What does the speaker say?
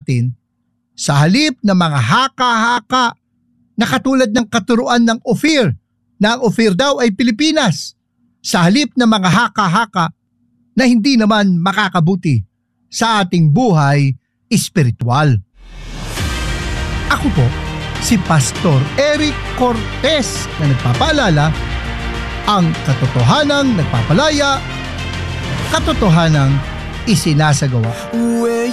natin, sa halip na mga haka-haka na katulad ng katuruan ng Ophir, na ang Ophir daw ay Pilipinas, sa halip na mga haka-haka na hindi naman makakabuti sa ating buhay espiritual. Ako po, si Pastor Eric Cortez na nagpapaalala, ang katotohanang nagpapalaya, katotohanang isinasagawa.